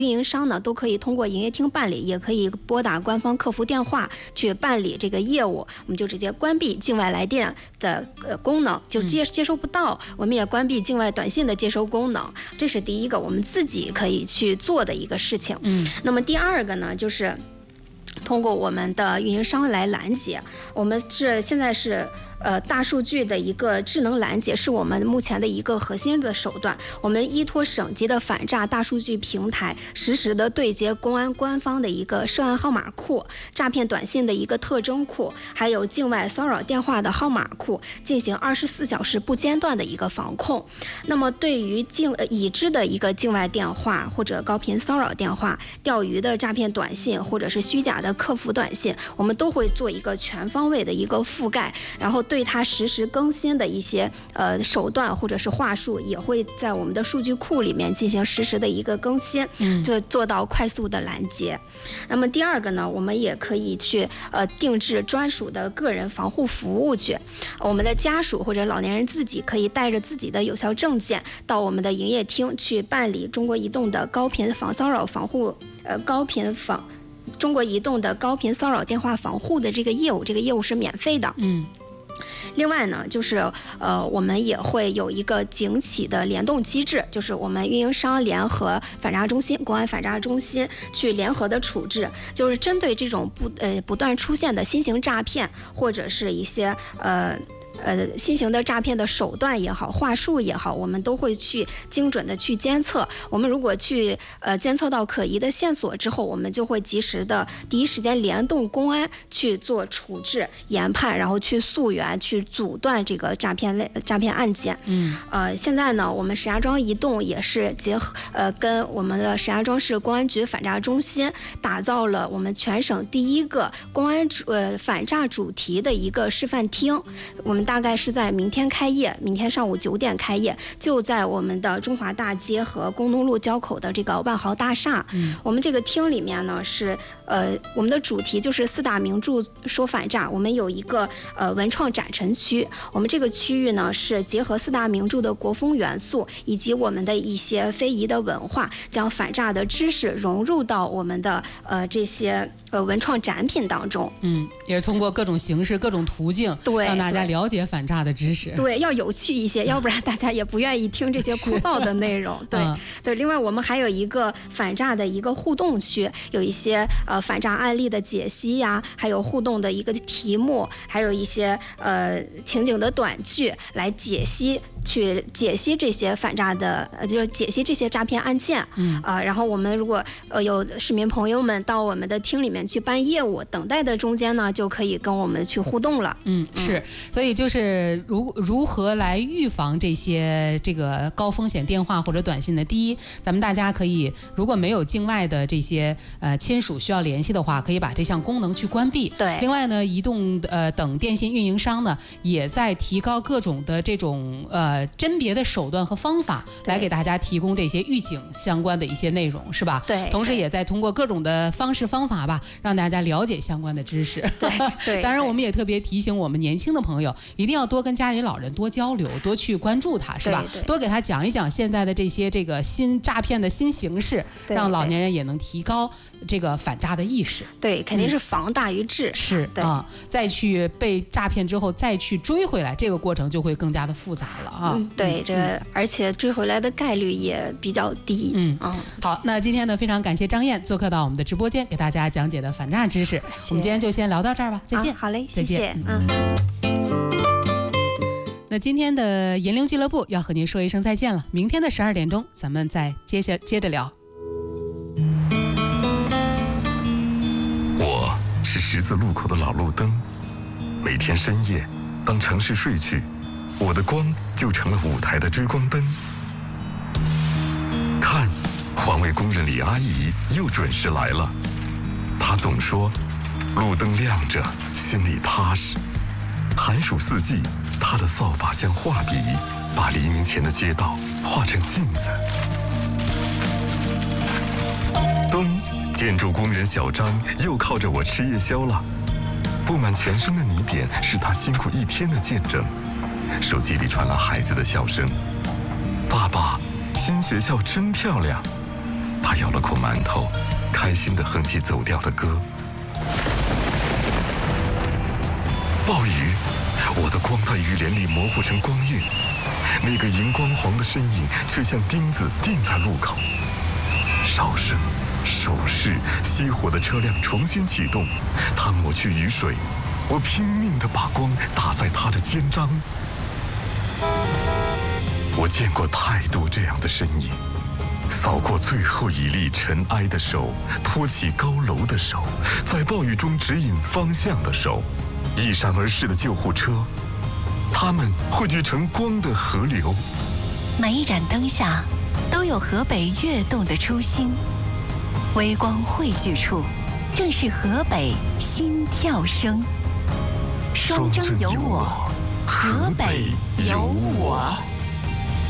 运营商呢都可以通过营业厅办理，也可以拨打官方客服电话去办理这个业务。我们就直接关闭境外来电的功能，就接收不到。我们也关闭境外短信的接收功能，这是第一个我们自己可以去做的一个事情。那么第二个呢，就是通过我们的运营商来拦截。我们现在是大数据的一个智能拦截，是我们目前的一个核心的手段。我们依托省级的反诈大数据平台，实时的对接公安官方的一个涉案号码库、诈骗短信的一个特征库，还有境外骚扰电话的号码库，进行24小时不间断的一个防控。那么对于已知的一个境外电话或者高频骚扰电话、钓鱼的诈骗短信或者是虚假的客服短信，我们都会做一个全方位的一个覆盖，然后对它实时更新的一些手段或者是话术，也会在我们的数据库里面进行实时的一个更新，就做到快速的拦截。那么第二个呢，我们也可以去定制专属的个人防护服务去，我们的家属或者老年人自己可以带着自己的有效证件到我们的营业厅去办理中国移动的高频防骚扰防护中国移动的高频骚扰电话防护的这个业务，这个业务是免费的。另外呢，就是我们也会有一个警企的联动机制，就是我们运营商联合反诈中心、公安反诈中心去联合的处置，就是针对这种不断出现的新型诈骗，或者是一些新型的诈骗的手段也好，话术也好，我们都会去精准的去监测。我们如果去监测到可疑的线索之后，我们就会及时的第一时间联动公安去做处置、研判，然后去溯源、去阻断这个诈骗案件。现在呢，我们石家庄移动也是结合跟我们的石家庄市公安局反诈中心打造了我们全省第一个公安反诈主题的一个示范厅。我们大概是在明天开业，明天上午9点开业，就在我们的中华大街和工农路交口的这个万豪大厦。我们这个厅里面呢是我们的主题就是4大名著说反诈。我们有一个文创展陈区，我们这个区域呢是结合4大名著的国风元素以及我们的一些非遗的文化，将反诈的知识融入到我们的这些文创展品当中。 也是通过各种形式、各种途径， 对， 让大家了解反诈的知识。 对，要有趣一些，要不然大家也不愿意听这些枯燥的内容。对，另外我们还有一个反诈的一个互动区，有一些反诈案例的解析呀，还有互动的一个题目，还有一些情景的短剧来去解析这些反诈的，就是解析这些诈骗案件。然后我们如果有市民朋友们到我们的厅里面去办业务，等待的中间呢，就可以跟我们去互动了。 是，所以就是如何来预防这个高风险电话或者短信呢？第一，咱们大家可以如果没有境外的这些亲属需要联系的话，可以把这项功能去关闭。 对。 另外呢，移动等电信运营商呢，也在提高各种的这种甄别的手段和方法，来给大家提供这些预警相关的一些内容，是吧？ 对。 同时也在通过各种的方式方法吧，让大家了解相关的知识。 对。 当然，我们也特别提醒我们年轻的朋友，一定要多跟家里老人多交流，多去关注他，是吧？多给他讲一讲现在的这个新诈骗的新形式，让老年人也能提高这个反诈的意识。 对，肯定是防大于治。 是啊，再去被诈骗之后再去追回来，这个过程就会更加的复杂了啊。 对，而且追回来的概率也比较低。 好，那今天呢，非常感谢张燕做客到我们的直播间，给大家讲解的反诈知识。我们今天就先聊到这儿吧，再见。 好嘞， 再见。 谢谢。 那今天的银铃俱乐部要和您说一声再见了，明天的12点钟咱们再接着聊。 我是十字路口的老路灯，每天深夜当城市睡去，我的光就成了舞台的追光灯。看，环卫工人李阿姨又准时来了，她总说路灯亮着心里踏实。寒暑四季，他的扫把像画笔，把黎明前的街道画成镜子。咚，建筑工人小张又靠着我吃夜宵了。布满全身的泥点是他辛苦一天的见证。手机里传来孩子的笑声：爸爸，新学校真漂亮。 他咬了口馒头，开心地哼起走调的歌。暴雨，我的光在雨帘里模糊成光晕，那个荧光黄的身影却像钉子钉在路口。哨声、手势，熄火的车辆重新启动，他抹去雨水，我拼命地把光打在他的肩章。我见过太多这样的身影，扫过最后一粒尘埃的手，托起高楼的手，在暴雨中指引方向的手，一闪而逝的救护车，它们汇聚成光的河流。 每一盏灯下都有河北跃动的初心，微光汇聚处，正是河北心跳声。双征有我，河北有我。